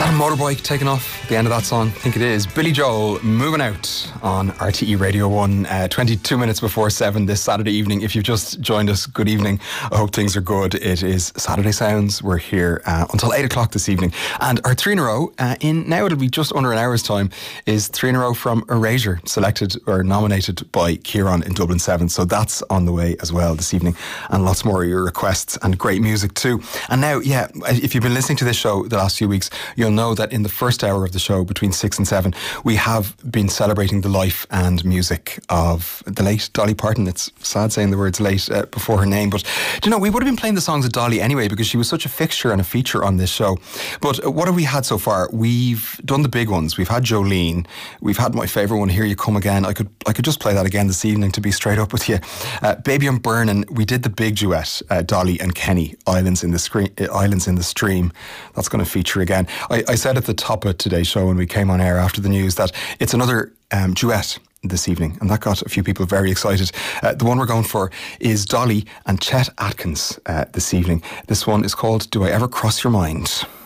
Motorbike taking off at the end of that song. I think it is Billy Joel, Moving Out on RTE Radio 1, 22 minutes before 7 this Saturday evening. If you've just joined us, good evening. I hope things are good. It is Saturday Sounds. We're here until 8 o'clock this evening. And our three in a row, now it'll be just under an hour's time, is three in a row from Erasure, selected or nominated by Kieran in Dublin 7. So that's on the way as well this evening. And lots more of your requests and great music too. And now, if you've been listening to this show the last few weeks, you'll know that in the first hour of the show, between 6 and 7, we have been celebrating the life and music of the late Dolly Parton. It's sad saying the words late before her name, but we would have been playing the songs of Dolly anyway because she was such a fixture and a feature on this show. But what have we had so far? We've done the big ones. We've had Jolene. We've had my favourite one, Here You Come Again. I could just play that again this evening, to be straight up with you. Baby I'm Burning. We did the big duet, Dolly and Kenny, Islands in the Stream. That's going to feature again. I said at the top of today's show when we came on air after the news that it's another duet this evening, and that got a few people very excited. The one we're going for is Dolly and Chet Atkins this evening. This one is called Do I Ever Cross Your Mind?